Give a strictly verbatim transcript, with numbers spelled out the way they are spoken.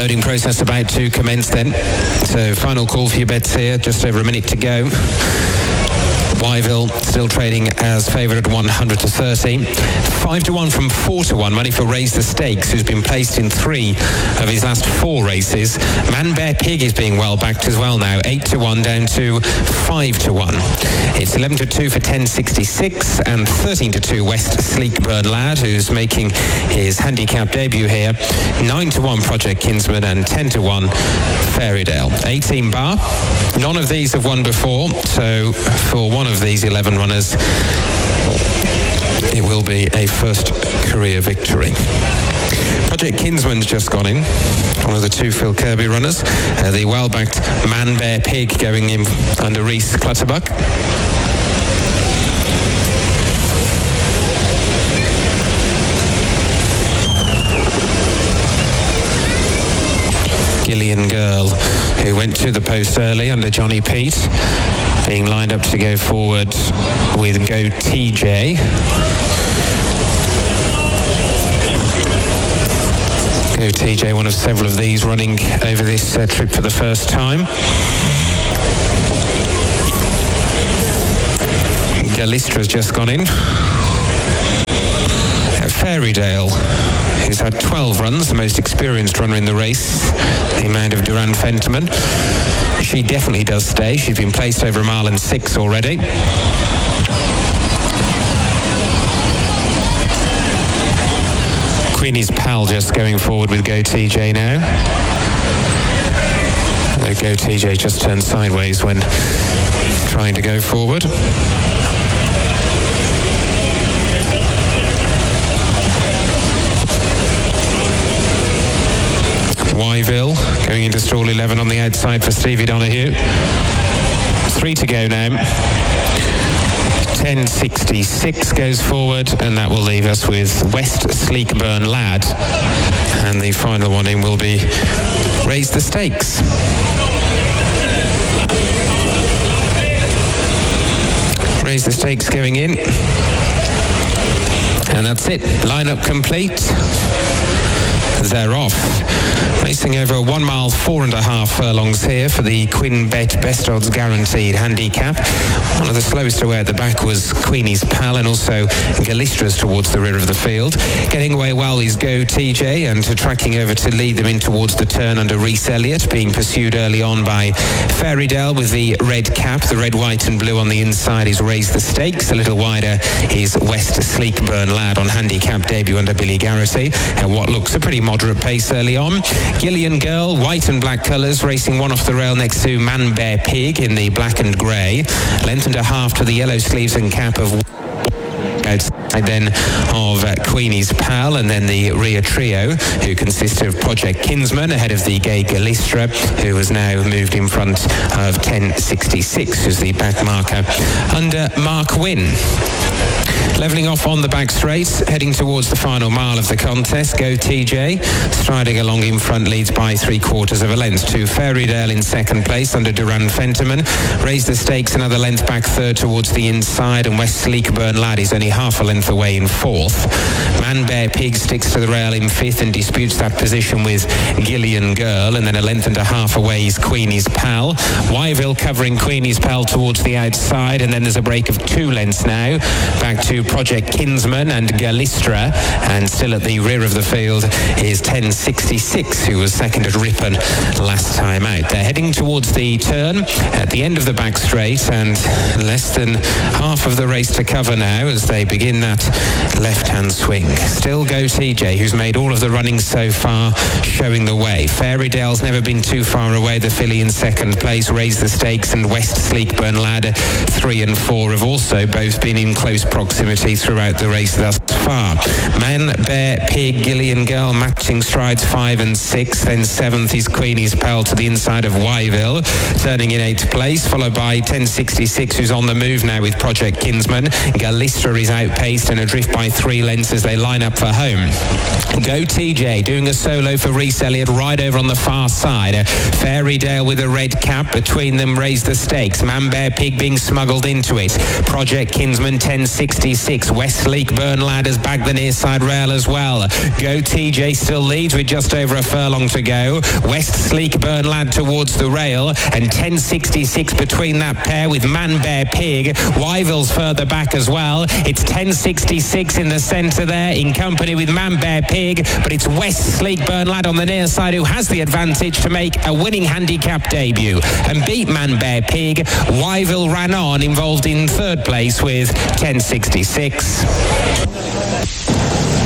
Loading process about to commence then. So final call for your bets here, just over a minute to go. Wyville still trading as favourite at one hundred to thirty. five to one from four to one. Money for Raise the Stakes, who's been placed in three of his last four races. Man Bear Pig is being well backed as well now. eight to one down to five to one. It's eleven to two for ten sixty-six and thirteen to two West Sleekburn Lad, who's making his handicap debut here. nine to one Project Kinsman and ten to one Fairydale. eighteen bar. None of these have won before, so for one of these eleven runners, it will be a first career victory. Project Kinsman's just gone in, one of the two Phil Kirby runners. Uh, the well-backed Man Bear Pig going in under Reese Clutterbuck. Gillian Girl, who went to the post early under Johnny Pete, being lined up to go forward with Go T J. Go T J, one of several of these running over this uh, trip for the first time. Galistra's just gone in. Uh, Fairydale, who's had twelve runs, the most experienced runner in the race, the amount of Duran Fentiman. She definitely does stay. She's been placed over a mile and six already. Queenie's Pal just going forward with Go T J now. Uh, Go T J just turned sideways when trying to go forward. Wyville going into stall eleven on the outside for Stevie Donahue. Three to go now. ten sixty-six goes forward, and that will leave us with West Sleekburn Lad. And the final one in will be Raise the Stakes. Raise the Stakes going in. And that's it. Lineup complete. They're off. Racing over one mile, four and a half furlongs here for the Quinn Bet Best Odds Guaranteed Handicap. One of the slowest away at the back was Queenie's Pal, and also Galistra's towards the rear of the field. Getting away well is Go T J, and tracking over to lead them in towards the turn under Reese Elliott, being pursued early on by Fairydale with the red cap. The red, white and blue on the inside is Raise the Stakes. A little wider is West Sleekburn Lad on handicap debut under Billy Garrity, at what looks a pretty moderate pace early on. Gillian Girl, white and black colours, racing one off the rail next to Man Bear Pig in the black and grey. Length and a half to the yellow sleeves and cap of outside then of uh, Queenie's Pal, and then the rear trio, who consist of Project Kinsman ahead of the Gay Galistra, who has now moved in front of ten sixty-six, who's the back marker under Mark Wynn. Levelling off on the back straight, heading towards the final mile of the contest. Go T J, striding along in front, leads by three quarters of a length to Fairydale in second place under Duran Fentiman. Raise the Stakes another length back third towards the inside, and West Sleekburn Lad is only half a length away in fourth. Man Bear Pig sticks to the rail in fifth and disputes that position with Gillian Girl, and then a length and a half away is Queenie's Pal. Wyville covering Queenie's Pal towards the outside, and then there's a break of two lengths now back to Project Kinsman and Galistra, and still at the rear of the field is ten sixty-six, who was second at Ripon last time out. They're heading towards the turn at the end of the back straight, and less than half of the race to cover now as they begin that left-hand swing. Still Go T J, who's made all of the running so far, showing the way. Fairydale's never been too far away. The filly in second place. Raise the Stakes and West Sleekburn Lad, three and four, have also both been in close proximity throughout the race thus far. Man Bear Pig, Gillian Girl matching strides five and six. Then seventh is Queenie's Pal to the inside of Wyville, turning in eighth place, followed by ten sixty-six, who's on the move now with Project Kinsman. Galistra is outpaced and adrift by three lengths as they line up for home. Go T J doing a solo for Reese Elliott right over on the far side. Fairydale with a red cap between them. Raise the Stakes. Man Bear Pig being smuggled into it. Project Kinsman ten sixty-six. West Sleekburn Lad has bagged the near side rail as well. Go T J still leads with just over a furlong to go. West Sleek Burn Lad towards the rail, and ten sixty-six between that pair with Man Bear Pig. Wyville's further back as well. It's ten sixty-six in the centre there in company with Man Bear Pig, but it's West Sleek Burn Lad on the near side who has the advantage to make a winning handicap debut and beat Man Bear Pig. Wyville ran on, involved in third place with ten sixty-six.